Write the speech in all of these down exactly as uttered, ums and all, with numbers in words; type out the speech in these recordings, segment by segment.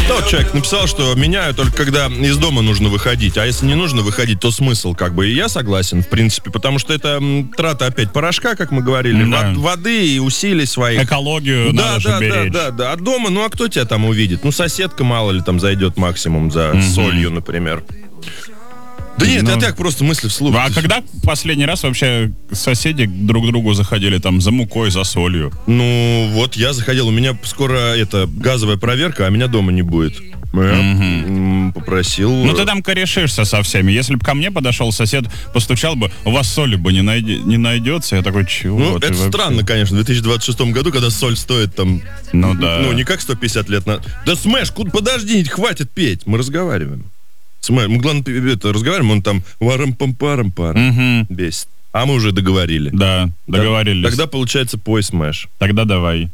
Тот человек написал, что меняю только когда из дома нужно выходить, а если не нужно выходить, то смысл как бы. И я согласен, в принципе, потому что это м, трата опять порошка, как мы говорили, Да. вод- воды и усилий своих. Экологию Да, надо же да, да, беречь. да, да. А дома, ну а кто тебя там увидит? Ну, соседка, мало ли, там зайдет максимум за солью, например. Да нет, Ну, я так просто мысли вслух. А когда последний раз вообще соседи друг к другу заходили там за мукой, за солью? Ну, вот я заходил, у меня скоро это газовая проверка, а меня дома не будет. Я м, попросил... Ну ты там корешишься со всеми. Если бы ко мне подошел сосед, постучал бы, у вас соли бы не, найди- не найдется. Я такой, чего? Ну, ты это вообще?» странно, конечно, в две тысячи двадцать шестом году, когда соль стоит там... Ну да. Ну, не как сто пятьдесят лет назад. Да, Смэш, куда, подожди, хватит петь, мы разговариваем. Смэш, мы, главное, это, разговариваем, он там варам-пам-парам-парам Мгм. бесит. А мы уже договорили. Да, договорились. Тогда получается пой, Смэш. Тогда давай.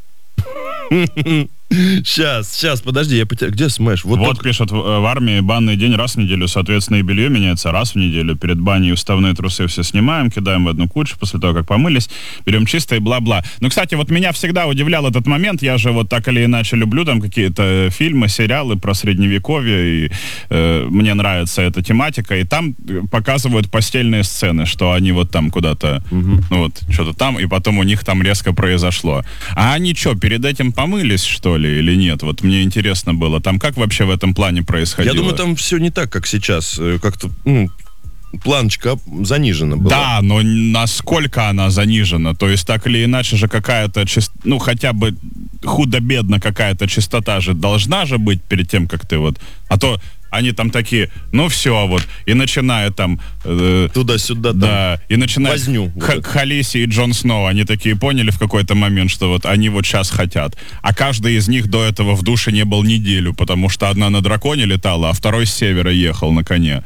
Сейчас, сейчас, подожди, я потерял. Где Смэш? Вот, Вот только- пишут, в, в армии банный день раз в неделю, соответственно, и белье меняется раз в неделю. Перед баней уставные трусы все снимаем, кидаем в одну кучу после того, как помылись, берем чистое, бла-бла. Ну, кстати, вот меня всегда удивлял этот момент. Я же вот так или иначе люблю там какие-то фильмы, сериалы про средневековье, и э, мне нравится эта тематика. И там э, показывают постельные сцены, что они вот там куда-то, ну вот, что-то там, и потом у них там резко произошло. А они что, перед этим помылись, что ли, или нет? Вот мне интересно было. Там как вообще в этом плане происходило? Я думаю, там все не так, как сейчас. Э, Как-то, ну, планочка оп- занижена была. Да, но насколько она занижена? То есть так или иначе же какая-то, чис- ну хотя бы худо-бедно какая-то чистота же должна же быть перед тем, как ты вот... А то они там такие, ну все, вот, и начинают там... э, Туда-сюда, там. да, и начинают возню. Х- Вот это. Халиси и Джон Сноу, они такие поняли в какой-то момент, что вот они вот сейчас хотят. А каждый из них до этого в душе не был неделю, потому что одна на драконе летала, а второй с севера ехал на коне.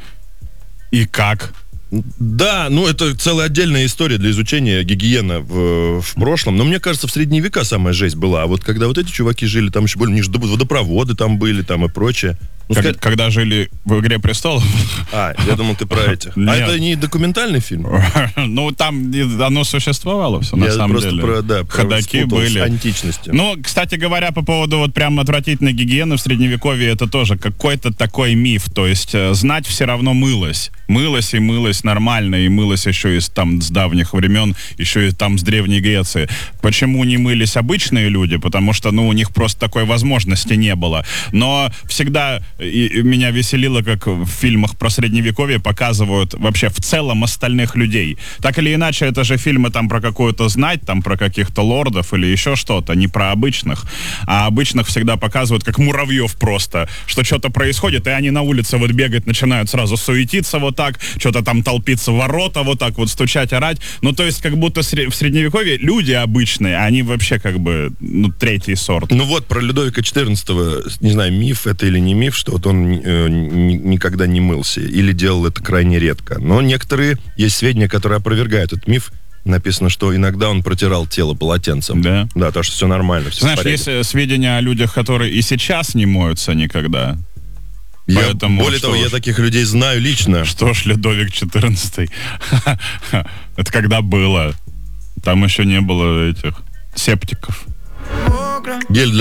И как? Да, ну это целая отдельная история для изучения гигиены в, в прошлом. Но мне кажется, в средние века самая жесть была. А вот когда вот эти чуваки жили, там еще более, у них же водопроводы там были, там и прочее. Ну, Как- сказать- когда жили в «Игре престолов», А, я думал, ты про этих. А Нет. это не документальный фильм? ну там и оно существовало все, на Я самом просто деле. про, да, про- Ходаки спутал с были. античностью. Ну, кстати говоря, по поводу вот прям отвратительной гигиены в Средневековье, это тоже какой-то такой миф. То есть э, знать все равно мылось. Мылось и мылось нормально, и мылось еще из там с давних времен, еще и там с Древней Греции. Почему не мылись обычные люди? Потому что, ну, у них просто такой возможности не было. Но всегда и, и меня веселило, как в фильмах про Средневековье показывают вообще в целом остальных людей. Так или иначе, это же фильмы там про какую-то знать, там про каких-то лордов или еще что-то, не про обычных. А обычных всегда показывают как муравьев просто, что что-то происходит, и они на улице вот бегать начинают сразу суетиться вот так, что-то там толпиться в ворота, вот так вот стучать, орать. Ну, то есть, как будто сре- в Средневековье люди обычные, а они вообще как бы, ну, третий сорт. Ну вот, про Людовика четырнадцатого, не знаю, миф это или не миф, что вот он э, ни- никогда не мылся или делал это крайне редко. Но некоторые, есть сведения, которые опровергают этот миф. Написано, что иногда он протирал тело полотенцем. Да. Да, то, что все нормально, все Знаешь, в порядке. есть э, сведения о людях, которые и сейчас не моются никогда. Я, поэтому более что того, я ж. таких людей знаю лично. Что ж, Людовик четырнадцатый. Это когда было. Там еще не было этих септиков. Гель для